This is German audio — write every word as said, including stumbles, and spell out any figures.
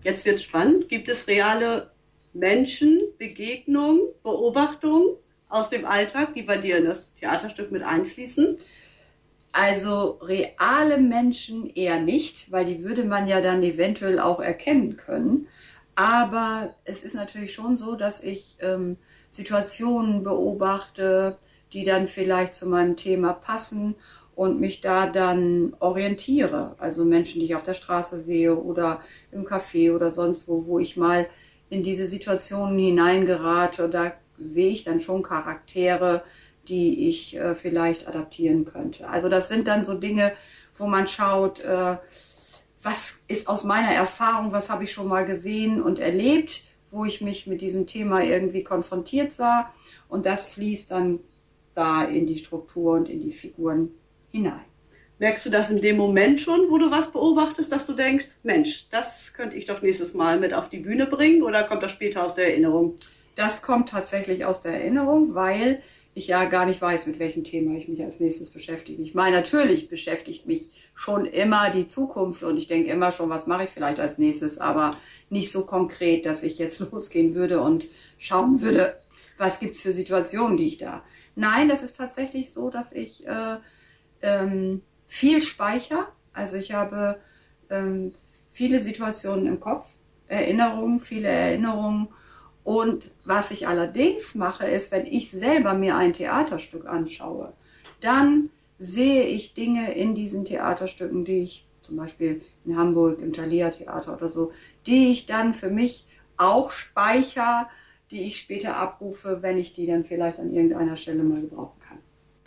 Jetzt wird spannend. Gibt es reale Menschen, Begegnungen, Beobachtungen aus dem Alltag, die bei dir in das Theaterstück mit einfließen? Also reale Menschen eher nicht, weil die würde man ja dann eventuell auch erkennen können. Aber es ist natürlich schon so, dass ich ähm, Situationen beobachte, die dann vielleicht zu meinem Thema passen und mich da dann orientiere. Also Menschen, die ich auf der Straße sehe oder im Café oder sonst wo, wo ich mal in diese Situationen hineingerate. Da sehe ich dann schon Charaktere, die ich äh, vielleicht adaptieren könnte. Also das sind dann so Dinge, wo man schaut, äh, was ist aus meiner Erfahrung, was habe ich schon mal gesehen und erlebt, wo ich mich mit diesem Thema irgendwie konfrontiert sah. Und das fließt dann da in die Struktur und in die Figuren hinein. Merkst du das in dem Moment schon, wo du was beobachtest, dass du denkst, Mensch, das könnte ich doch nächstes Mal mit auf die Bühne bringen, oder kommt das später aus der Erinnerung? Das kommt tatsächlich aus der Erinnerung, weil ich ja gar nicht weiß, mit welchem Thema ich mich als nächstes beschäftige. Ich meine, natürlich beschäftigt mich schon immer die Zukunft und ich denke immer schon, was mache ich vielleicht als nächstes, aber nicht so konkret, dass ich jetzt losgehen würde und schauen würde, was gibt es für Situationen, die ich da... Nein, das ist tatsächlich so, dass ich äh, ähm, viel speichere. Also ich habe ähm, viele Situationen im Kopf, Erinnerungen, viele Erinnerungen. Und was ich allerdings mache, ist, wenn ich selber mir ein Theaterstück anschaue, dann sehe ich Dinge in diesen Theaterstücken, die ich zum Beispiel in Hamburg im Thalia Theater oder so, die ich dann für mich auch speichere, die ich später abrufe, wenn ich die dann vielleicht an irgendeiner Stelle mal gebrauche.